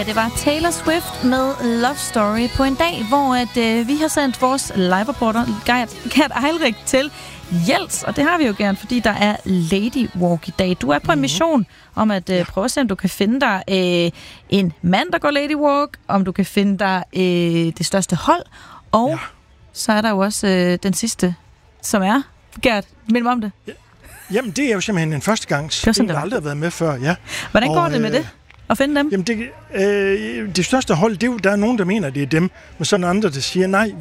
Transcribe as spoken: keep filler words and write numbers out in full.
Det var Taylor Swift med Love Story på en dag, hvor at, øh, vi har sendt vores live-reporter Gert Eilrik til Jels, og det har vi jo gerne, fordi der er Lady Walk i dag. Du er på en mission om at øh, prøve at se, om du kan finde dig øh, en mand, der går Lady Walk, om du kan finde dig øh, det største hold, og ja. så er der jo også øh, den sidste, som er, Gert, mind mig om det. Ja. Jamen, det er jo simpelthen en første gang. Det har aldrig været med før, ja. Hvordan går og, det med det? At finde dem? Jamen, det, øh, det største hold, det er jo, der er nogen, der mener, det er dem, men så er der andre, der siger, nej,